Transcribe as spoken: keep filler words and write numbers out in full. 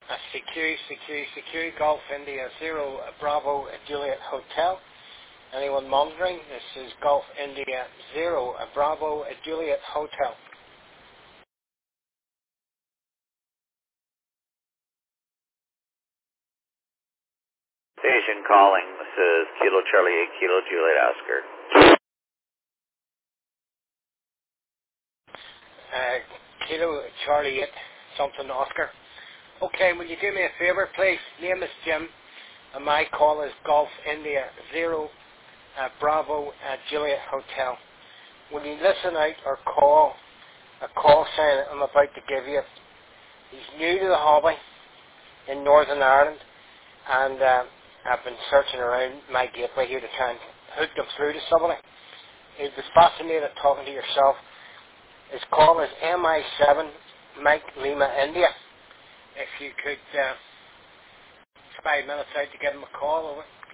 Uh, C Q, C Q, C Q, Golf India Zero Bravo Juliet Hotel. Anyone monitoring? This is Golf India Zero Bravo Juliet Hotel. Station calling. This is Kilo Charlie eight Kilo Juliet Oscar. Uh, Kilo Charlie eight something Oscar. Okay, will you do me a favour, please? Name is Jim, and my call is Golf India Zero uh, Bravo uh, Juliet Hotel. Will you listen out or call a call sign I'm about to give you? He's new to the hobby in Northern Ireland, and uh, I've been searching around my gateway here to try and hook them through to somebody. He was fascinated talking to yourself. His call is M I seven Mike Lima India. If you could uh, five minutes out to give him a call over.